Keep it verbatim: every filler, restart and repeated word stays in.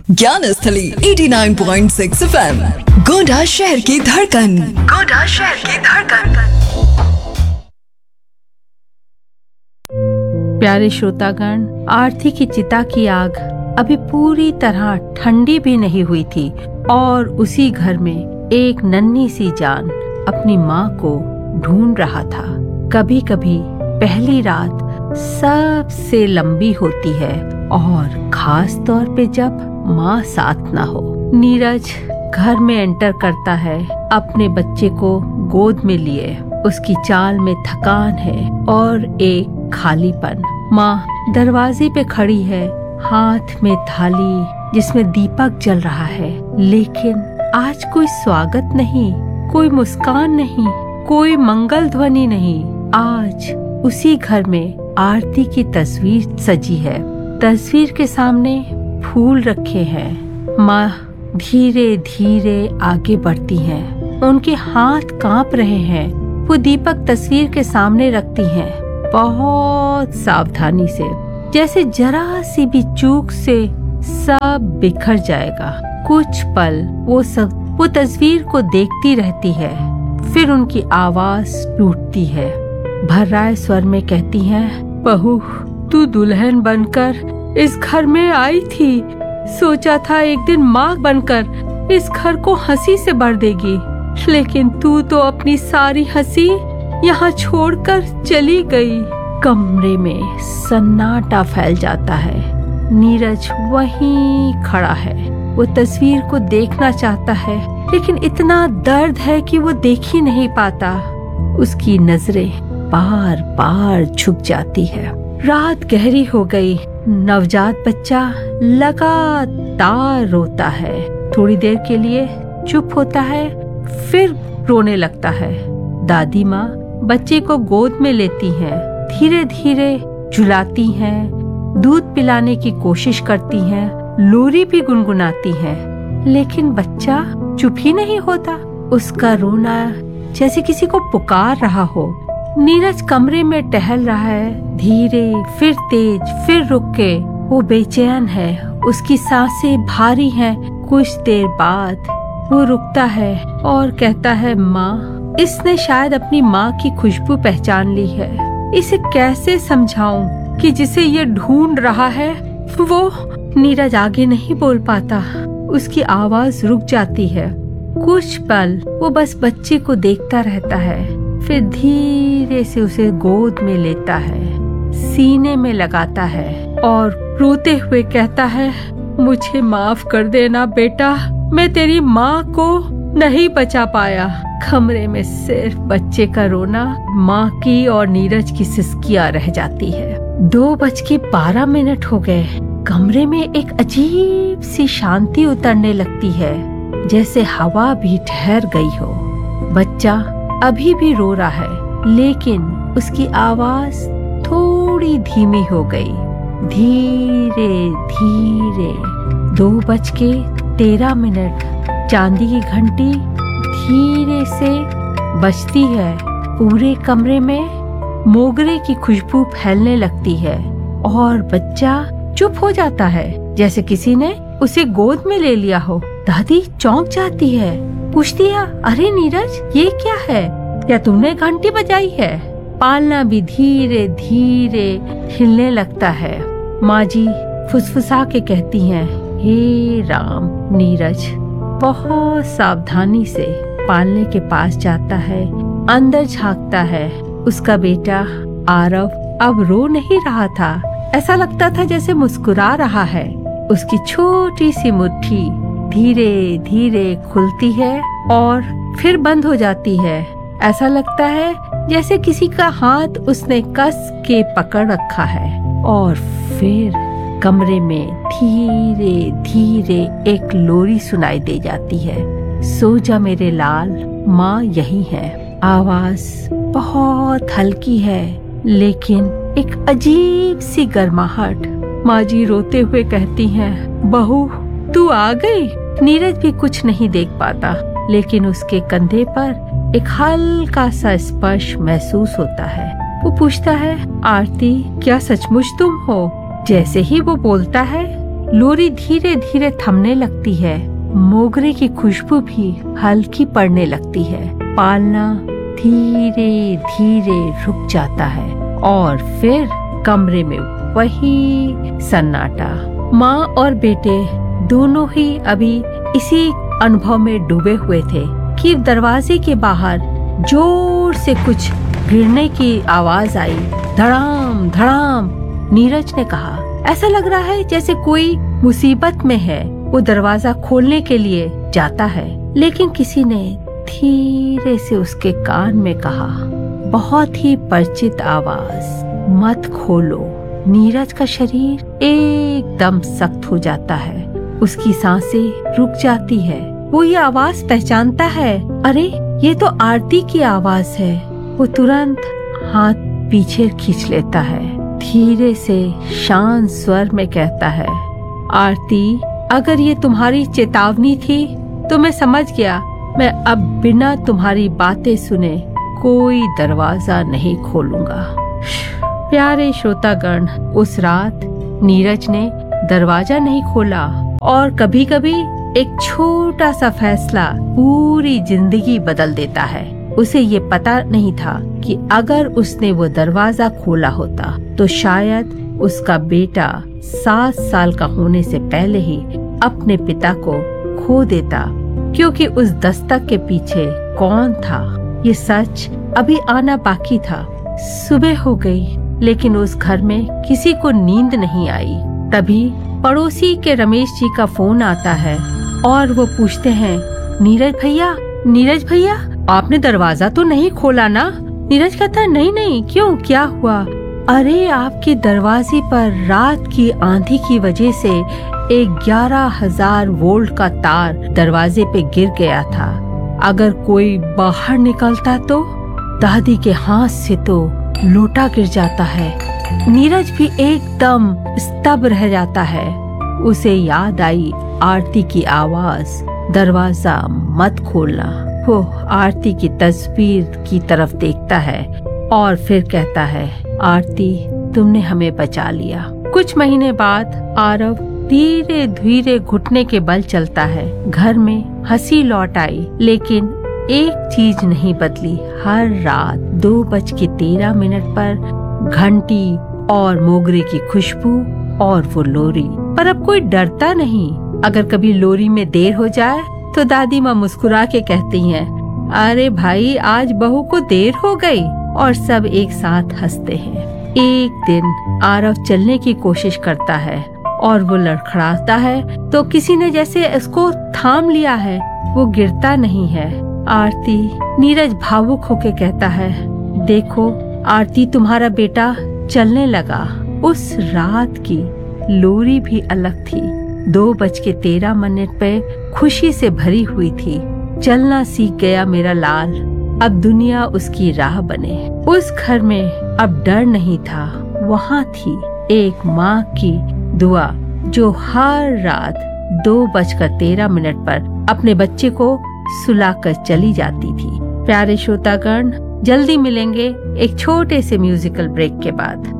ज्ञान स्थली eighty nine point six F M, Gonda शहर की धड़कन। गोंडा शहर की धड़कन। प्यारे श्रोतागण, आरती की चिता की आग अभी पूरी तरह ठंडी भी नहीं हुई थी और उसी घर में एक नन्ही सी जान अपनी माँ को ढूंढ रहा था। कभी कभी पहली रात सबसे लंबी होती है और खास तौर पे जब माँ साथ ना हो। नीरज घर में एंटर करता है अपने बच्चे को गोद में लिए। उसकी चाल में थकान है और एक खालीपन। माँ दरवाजे पे खड़ी है, हाथ में थाली जिसमें दीपक जल रहा है, लेकिन आज कोई स्वागत नहीं, कोई मुस्कान नहीं, कोई मंगल ध्वनि नहीं। आज उसी घर में आरती की तस्वीर सजी है। तस्वीर के सामने फूल रखे हैं। माँ धीरे धीरे आगे बढ़ती हैं। उनके हाथ कांप रहे हैं। वो दीपक तस्वीर के सामने रखती हैं, बहुत सावधानी से, जैसे जरा सी भी चूक से सब बिखर जाएगा। कुछ पल वो सब वो तस्वीर को देखती रहती है, फिर उनकी आवाज टूटती है। भर्राए स्वर में कहती हैं, बहू तू दुल्हन बनकर इस घर में आई थी। सोचा था एक दिन माँ बनकर इस घर को हंसी से भर देगी, लेकिन तू तो अपनी सारी हंसी यहाँ छोड़कर चली गई। कमरे में सन्नाटा फैल जाता है। नीरज वहीं खड़ा है। वो तस्वीर को देखना चाहता है, लेकिन इतना दर्द है कि वो देख ही नहीं पाता। उसकी नजरें बार बार झुक जाती है। रात गहरी हो गई। नवजात बच्चा लगातार रोता है। थोड़ी देर के लिए चुप होता है, फिर रोने लगता है। दादी माँ बच्चे को गोद में लेती हैं, धीरे धीरे झुलाती हैं, दूध पिलाने की कोशिश करती हैं, लोरी भी गुनगुनाती हैं, लेकिन बच्चा चुप ही नहीं होता। उसका रोना जैसे किसी को पुकार रहा हो। नीरज कमरे में टहल रहा है, धीरे फिर तेज फिर रुक के। वो बेचैन है, उसकी सांसें भारी हैं। कुछ देर बाद वो रुकता है और कहता है, माँ। इसने शायद अपनी माँ की खुशबू पहचान ली है। इसे कैसे समझाऊं कि जिसे ये ढूंढ रहा है वो। नीरज आगे नहीं बोल पाता। उसकी आवाज रुक जाती है। कुछ पल वो बस बच्चे को देखता रहता है, फिर धीरे से उसे गोद में लेता है, सीने में लगाता है और रोते हुए कहता है, मुझे माफ कर देना बेटा, मैं तेरी माँ को नहीं बचा पाया। कमरे में सिर्फ बच्चे का रोना, माँ की और नीरज की सिसकियाँ रह जाती है। दो बज के बारह मिनट हो गए। कमरे में एक अजीब सी शांति उतरने लगती है, जैसे हवा भी ठहर गई हो। बच्चा अभी भी रो रहा है, लेकिन उसकी आवाज थोड़ी धीमी हो गई। धीरे धीरे दो बज के तेरह मिनट चांदी की घंटी धीरे से बजती है। पूरे कमरे में मोगरे की खुशबू फैलने लगती है और बच्चा चुप हो जाता है, जैसे किसी ने उसे गोद में ले लिया हो। दादी चौंक जाती है, पूछती है, अरे नीरज ये क्या है? क्या तुमने घंटी बजाई है? पालना भी धीरे धीरे हिलने लगता है। माँ जी फुसफुसा के कहती हैं, हे राम। नीरज बहुत सावधानी से पालने के पास जाता है, अंदर झांकता है। उसका बेटा आरव अब रो नहीं रहा था। ऐसा लगता था जैसे मुस्कुरा रहा है। उसकी छोटी सी मुट्ठी धीरे धीरे खुलती है और फिर बंद हो जाती है। ऐसा लगता है जैसे किसी का हाथ उसने कस के पकड़ रखा है। और फिर कमरे में धीरे धीरे एक लोरी सुनाई दे जाती है, सो जा मेरे लाल, माँ यही है। आवाज बहुत हल्की है, लेकिन एक अजीब सी गर्माहट। माँ जी रोते हुए कहती हैं, बहू तू आ गई। नीरज भी कुछ नहीं देख पाता, लेकिन उसके कंधे पर एक हल्का सा स्पर्श महसूस होता है। वो पूछता है, आरती क्या सचमुच तुम हो? जैसे ही वो बोलता है, लोरी धीरे धीरे थमने लगती है। मोगरे की खुशबू भी हल्की पड़ने लगती है। पालना धीरे धीरे रुक जाता है और फिर कमरे में वही सन्नाटा। माँ और बेटे दोनों ही अभी इसी अनुभव में डूबे हुए थे कि दरवाजे के बाहर जोर से कुछ गिरने की आवाज आई। धड़ाम धड़ाम। नीरज ने कहा, ऐसा लग रहा है जैसे कोई मुसीबत में है। वो दरवाजा खोलने के लिए जाता है, लेकिन किसी ने धीरे से उसके कान में कहा, बहुत ही परिचित आवाज, मत खोलो। नीरज का शरीर एकदम सख्त हो जाता है। उसकी सांसें रुक जाती है। वो ये आवाज पहचानता है। अरे ये तो आरती की आवाज है। वो तुरंत हाथ पीछे खींच लेता है। धीरे से शांत स्वर में कहता है, आरती, अगर ये तुम्हारी चेतावनी थी तो मैं समझ गया। मैं अब बिना तुम्हारी बातें सुने कोई दरवाजा नहीं खोलूंगा। प्यारे श्रोतागण, उस रात नीरज ने दरवाजा नहीं खोला और कभी कभी एक छोटा सा फैसला पूरी जिंदगी बदल देता है। उसे ये पता नहीं था कि अगर उसने वो दरवाजा खोला होता तो शायद उसका बेटा सात साल का होने से पहले ही अपने पिता को खो देता, क्योंकि उस दस्तक के पीछे कौन था ये सच अभी आना बाकी था। सुबह हो गई, लेकिन उस घर में किसी को नींद नहीं आई। तभी पड़ोसी के रमेश जी का फोन आता है और वो पूछते हैं, नीरज भैया, नीरज भैया, आपने दरवाजा तो नहीं खोला ना? नीरज कहता है, नहीं नहीं, क्यों, क्या हुआ? अरे आपके दरवाजे पर रात की आंधी की वजह से एक ग्यारह हजार वोल्ट का तार दरवाजे पे गिर गया था। अगर कोई बाहर निकलता तो दादी के हाथ से तो लोटा गिर जाता है। नीरज भी एकदम स्तब्ध रह जाता है। उसे याद आई आरती की आवाज, दरवाजा मत खोलना। वो आरती की तस्वीर की तरफ देखता है और फिर कहता है, आरती, तुमने हमें बचा लिया। कुछ महीने बाद आरव धीरे धीरे घुटने के बल चलता है। घर में हंसी लौट आई, लेकिन एक चीज नहीं बदली। हर रात दो बज के तेरह मिनट पर घंटी और मोगरे की खुशबू और वो लोरी। पर अब कोई डरता नहीं। अगर कभी लोरी में देर हो जाए तो दादी माँ मुस्कुरा के कहती हैं, अरे भाई, आज बहू को देर हो गई, और सब एक साथ हंसते हैं। एक दिन आरव चलने की कोशिश करता है और वो लड़खड़ाता है तो किसी ने जैसे इसको थाम लिया है। वो गिरता नहीं है। आरती, नीरज भावुक होके कहता है, देखो आरती, तुम्हारा बेटा चलने लगा। उस रात की लोरी भी अलग थी। दो बज के तेरह मिनट पे खुशी से भरी हुई थी। चलना सीख गया मेरा लाल, अब दुनिया उसकी राह बने। उस घर में अब डर नहीं था। वहाँ थी एक माँ की दुआ जो हर रात दो बजकर तेरह मिनट पर अपने बच्चे को सुलाकर चली जाती थी। प्यारे श्रोतागण, जल्दी मिलेंगे एक छोटे से म्यूजिकल ब्रेक के बाद।